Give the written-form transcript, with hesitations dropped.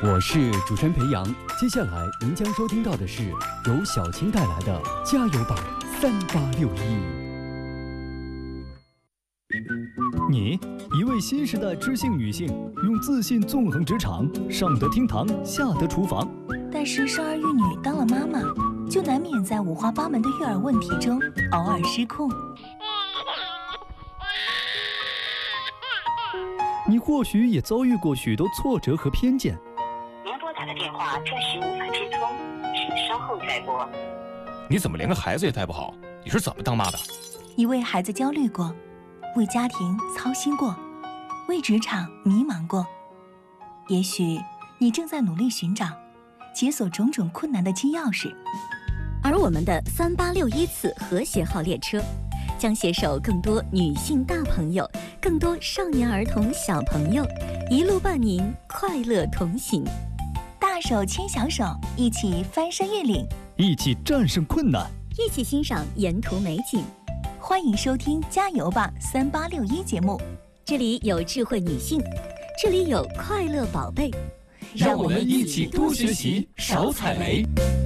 我是主持人裴阳，接下来您将收听到的是由小青带来的《加油吧3861》。你，一位新时代知性女性，用自信纵横职场，上得厅堂，下得厨房。 但是生儿育女当了妈妈，就难免在五花八门的育儿问题中偶尔失控。 你或许也遭遇过许多挫折和偏见。 您拨打的电话暂时无法接通，请稍后再拨。 你怎么连个孩子也带不好？你是怎么当妈的？ 你为孩子焦虑过，为家庭操心过，为职场迷茫过。也许你正在努力寻找解锁种种困难的金钥匙。 而我们的3861次和谐号列车将携手更多女性大朋友，更多少年儿童小朋友，一路伴您快乐同行。 大手牵小手，一起翻山越岭， 一起战胜困难， 一起欣赏沿途美景。 欢迎收听《加油吧3861》节目， 这里有智慧女性，这里有快乐宝贝， 让我们一起多学习，少踩雷。